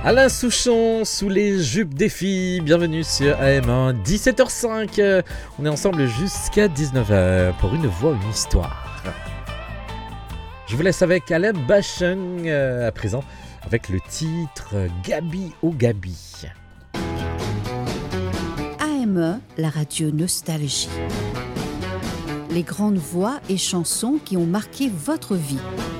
Alain Souchon sous les jupes des filles, bienvenue sur AM1, 17h05, on est ensemble jusqu'à 19h pour une voix, une histoire. Je vous laisse avec Alain Bachung à présent, avec le titre Gabi au Gabi. AM1, la radio Nostalgie. Les grandes voix et chansons qui ont marqué votre vie.